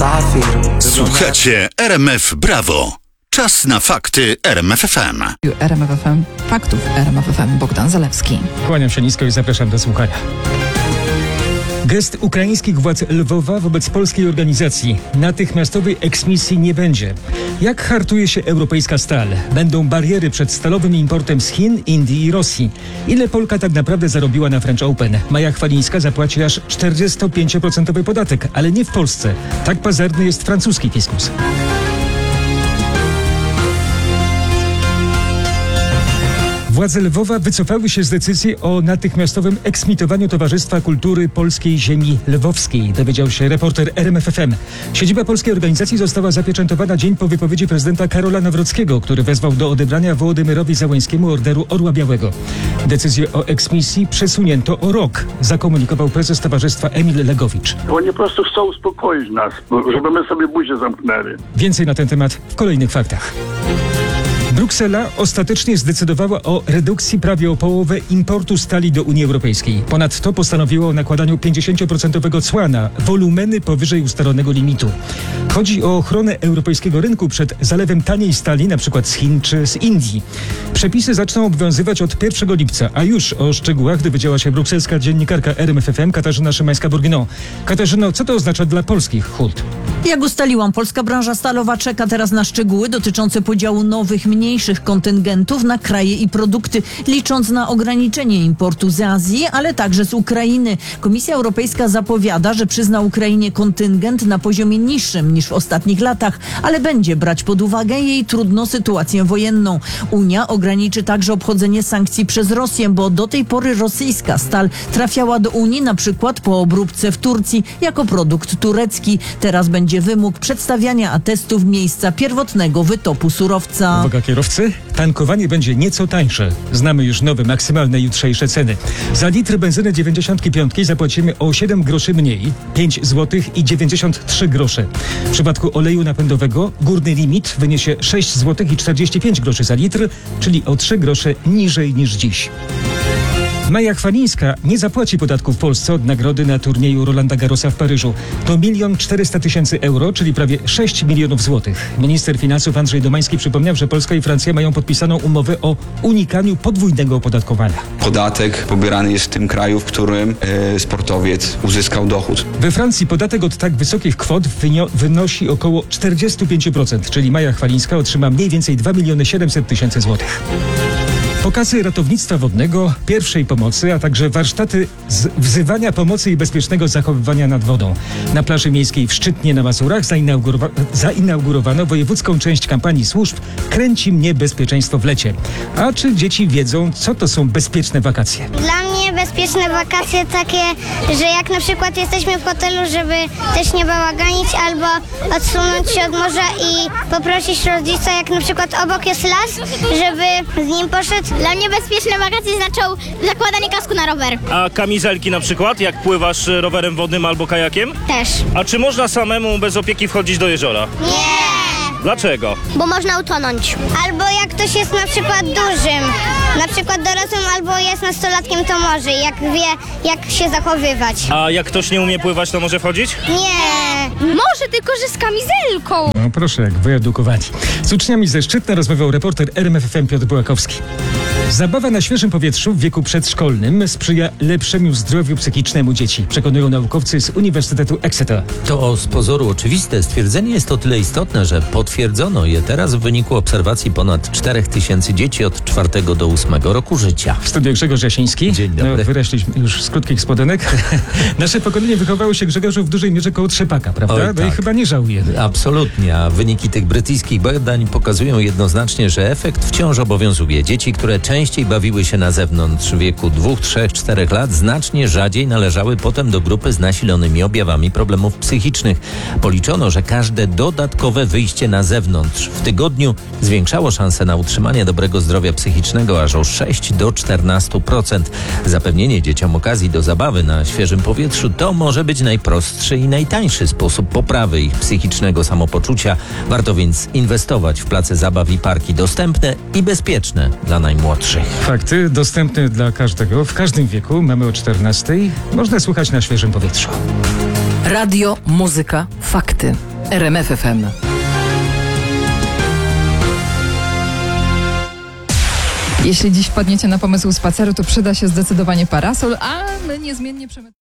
Słuchacie RMF Brawo. Czas na fakty RMF FM. RMF FM, faktów RMF FM. Bogdan Zalewski. Kłaniam się nisko i zapraszam do słuchania. Gest ukraińskich władz Lwowa wobec polskiej organizacji. Natychmiastowej eksmisji nie będzie. Jak hartuje się europejska stal? Będą bariery przed stalowym importem z Chin, Indii i Rosji. Ile Polka tak naprawdę zarobiła na French Open? Maja Chwalińska zapłaci aż 45% podatek, ale nie w Polsce. Tak pazerny jest francuski fiskus. Władze Lwowa wycofały się z decyzji o natychmiastowym eksmitowaniu Towarzystwa Kultury Polskiej Ziemi Lwowskiej, dowiedział się reporter RMF FM. Siedziba polskiej organizacji została zapieczętowana dzień po wypowiedzi prezydenta Karola Nawrockiego, który wezwał do odebrania Wołodymyrowi Załęskiemu Orderu Orła Białego. Decyzję o eksmisji przesunięto o rok, zakomunikował prezes towarzystwa Emil Legowicz. Oni po prostu chcą uspokoić nas, żeby my sobie buzię zamknęli. Więcej na ten temat w kolejnych faktach. Bruksela ostatecznie zdecydowała o redukcji prawie o połowę importu stali do Unii Europejskiej. Ponadto postanowiła o nakładaniu 50% cła na wolumeny powyżej ustalonego limitu. Chodzi o ochronę europejskiego rynku przed zalewem taniej stali, np. z Chin czy z Indii. Przepisy zaczną obowiązywać od 1 lipca, a już o szczegółach dowiedziała się brukselska dziennikarka RMF FM Katarzyna Szymańska-Bourguignon. Katarzyno, co to oznacza dla polskich hut? Jak ustaliłam, polska branża stalowa czeka teraz na szczegóły dotyczące podziału nowych, mniejszych kontyngentów na kraje i produkty, licząc na ograniczenie importu z Azji, ale także z Ukrainy. Komisja Europejska zapowiada, że przyzna Ukrainie kontyngent na poziomie niższym niż w ostatnich latach, ale będzie brać pod uwagę jej trudną sytuację wojenną. Unia ograniczy także obchodzenie sankcji przez Rosję, bo do tej pory rosyjska stal trafiała do Unii na przykład po obróbce w Turcji jako produkt turecki. Teraz będzie wymóg przedstawiania atestów miejsca pierwotnego wytopu surowca. Uwaga kierowcy, tankowanie będzie nieco tańsze. Znamy już nowe, maksymalne jutrzejsze ceny. Za litr benzyny 95 zapłacimy o 7 groszy mniej, 5 zł i 93 grosze. W przypadku oleju napędowego górny limit wyniesie 6 zł i 45 groszy za litr, czyli o 3 grosze niżej niż dziś. Maja Chwalińska nie zapłaci podatku w Polsce od nagrody na turnieju Rolanda Garrosa w Paryżu. To 1 400 000 euro, czyli prawie 6 milionów złotych. Minister finansów Andrzej Domański przypomniał, że Polska i Francja mają podpisaną umowę o unikaniu podwójnego opodatkowania. Podatek pobierany jest w tym kraju, w którym sportowiec uzyskał dochód. We Francji podatek od tak wysokich kwot wynosi około 45%, czyli Maja Chwalińska otrzyma mniej więcej 2 700 000 złotych. Pokazy ratownictwa wodnego, pierwszej pomocy, a także warsztaty wzywania pomocy i bezpiecznego zachowywania nad wodą. Na plaży miejskiej w Szczytnie na Mazurach zainaugurowano wojewódzką część kampanii służb Kręci mnie bezpieczeństwo w lecie. A czy dzieci wiedzą, co to są bezpieczne wakacje? Dla mnie bezpieczne wakacje takie, że jak na przykład jesteśmy w hotelu, żeby też nie bałaganić albo odsunąć się od morza i poprosić rodzica, jak na przykład obok jest las, żeby z nim poszedł. Dla mnie bezpieczne wakacje znaczą zakładanie kasku na rower. A kamizelki na przykład, jak pływasz rowerem wodnym albo kajakiem? Też. A czy można samemu bez opieki wchodzić do jeziora? Nie! Dlaczego? Bo można utonąć. Albo jak ktoś jest na przykład dużym, na przykład dorosłym albo jest nastolatkiem, to może, jak wie, jak się zachowywać. A jak ktoś nie umie pływać, to może wchodzić? Nie! Może, tylko że z kamizelką. No proszę, jak wyedukowani. Z uczniami ze Szczytna rozmawiał reporter RMF FM Piotr Bułakowski. Zabawa na świeżym powietrzu w wieku przedszkolnym sprzyja lepszemu zdrowiu psychicznemu dzieci, przekonują naukowcy z Uniwersytetu Exeter. To z pozoru oczywiste stwierdzenie jest o tyle istotne, że potwierdzono je teraz w wyniku obserwacji ponad 4000 dzieci od 4 do 8 roku życia. W studiu Grzegorz Jasiński. Dzień dobry. No, wyraźliśmy już z krótkich spodenek. Nasze pokolenie wychowało się, Grzegorzu, w dużej mierze koło trzepaka, prawda? Oj, No tak. i chyba nie żałuje. Absolutnie, a wyniki tych brytyjskich badań pokazują jednoznacznie, że efekt wciąż obowiązuje. Dzieci, które częściej bawiły się na zewnątrz w wieku 2, 3, 4 lat, znacznie rzadziej należały potem do grupy z nasilonymi objawami problemów psychicznych. Policzono, że każde dodatkowe wyjście na zewnątrz w tygodniu zwiększało szanse na utrzymanie dobrego zdrowia psychicznego aż o 6 do 14%. Zapewnienie dzieciom okazji do zabawy na świeżym powietrzu to może być najprostszy i najtańszy sposób poprawy ich psychicznego samopoczucia. Warto więc inwestować w place zabaw i parki dostępne i bezpieczne dla najmłodszych. Fakty dostępne dla każdego, w każdym wieku. Mamy o 14:00. Można słuchać na świeżym powietrzu. Radio, muzyka, fakty. RMFFM. Jeśli dziś wpadniecie na pomysł spaceru, to przyda się zdecydowanie parasol, a my niezmiennie przemycamy.